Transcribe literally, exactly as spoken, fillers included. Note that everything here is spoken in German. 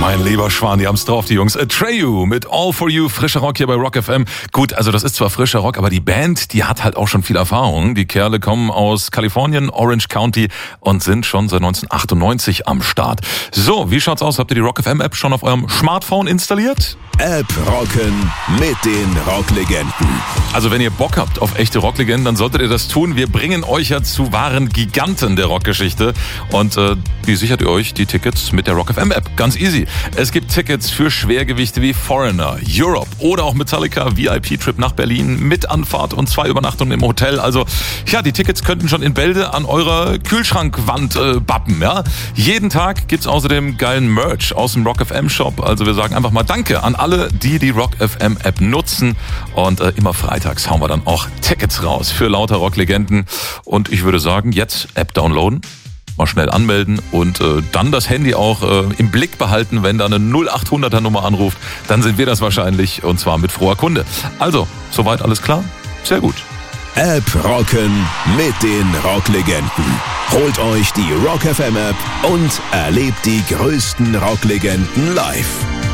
Mein lieber Schwan, die haben's drauf, die Jungs. Atreyu mit All For You, frischer Rock hier bei Rock F M. Gut, also das ist zwar frischer Rock, aber die Band, die hat halt auch schon viel Erfahrung. Die Kerle kommen aus Kalifornien, Orange County und sind schon seit neunzehnhundertachtundneunzig am Start. So, wie schaut's aus? Habt ihr die Rock F M App schon auf eurem Smartphone installiert? App rocken mit den Rocklegenden. Also wenn ihr Bock habt auf echte Rocklegenden, dann solltet ihr das tun. Wir bringen euch ja zu wahren Giganten der Rockgeschichte. Und äh, wie sichert ihr euch die Tickets mit der Rock F M App? Ganz easy. Es gibt Tickets für Schwergewichte wie Foreigner, Europe oder auch Metallica, V I P-Trip nach Berlin mit Anfahrt und zwei Übernachtungen im Hotel. Also ja, die Tickets könnten schon in Bälde an eurer Kühlschrankwand äh, bappen. Ja? Jeden Tag gibt's außerdem geilen Merch aus dem Rock F M Shop. Also wir sagen einfach mal Danke an alle, die die Rock F M App nutzen. Und äh, immer freitags hauen wir dann auch Tickets raus für lauter Rocklegenden. Und ich würde sagen, jetzt App downloaden, mal schnell anmelden und äh, dann das Handy auch äh, im Blick behalten, wenn da eine null acht hunderter Nummer anruft, dann sind wir das wahrscheinlich und zwar mit froher Kunde. Also, soweit alles klar? Sehr gut. App rocken mit den Rocklegenden. Holt euch die Rock F M App und erlebt die größten Rocklegenden live.